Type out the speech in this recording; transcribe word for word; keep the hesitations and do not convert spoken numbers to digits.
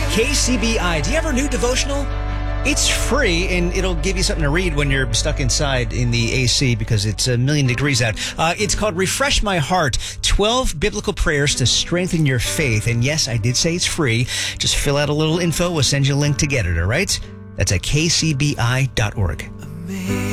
K C B I. Do you have a new devotional? It's free, and it'll give you something to read when you're stuck inside in the A C because it's a million degrees out. Uh, it's called Refresh My Heart, twelve Biblical Prayers to Strengthen Your Faith. And yes, I did say it's free. Just fill out a little info. We'll send you a link to get it, all right? That's at k c b i dot org.